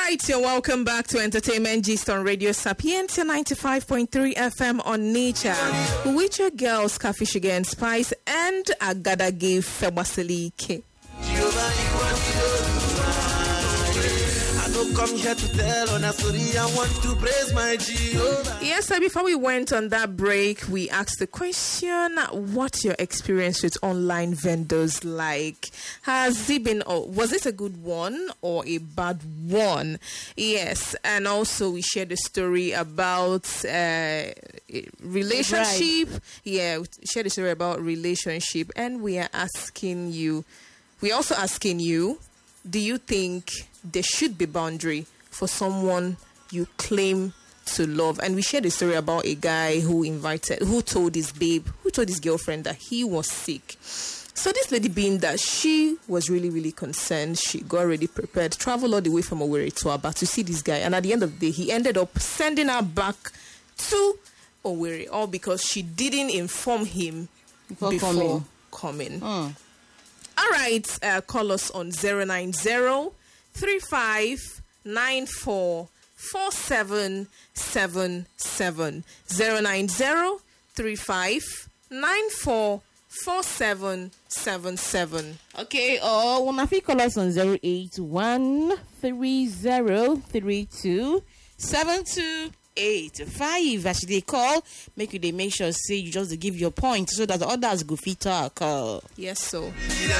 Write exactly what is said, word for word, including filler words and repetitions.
right, so welcome back to Entertainment Gist on Radio Sapientia ninety-five point three F M on Nature. With your girls, Coffee Sugar and Spice, and Agada gave Febaselike. Come here to tell on a story. I want to praise my Jehovah. Yes, sir, before we went on that break, we asked the question, what's your experience with online vendors like? Has it been, or was it a good one or a bad one? Yes, and also we shared a story about uh, relationship. Right. Yeah, we shared a story about relationship, and we are asking you, we're also asking you, do you think there should be boundary for someone you claim to love? And we shared a story about a guy who invited, who told his babe, who told his girlfriend that he was sick. So this lady, being that she was really, really concerned, she got already prepared, traveled all the way from Owerri to Aba to see this guy. And at the end of the day, he ended up sending her back to Owerri, all because she didn't inform him before, before coming. coming. Hmm. All right, uh, call us on zero nine zero, three five nine four, four seven seven seven. zero nine zero, three five nine four, four seven seven seven. Okay, or one of you call us on zero eight one, three zero three two, seven two eight five. As they call, make you they make sure say you just give your point so that the others go fit our call. Yes, so.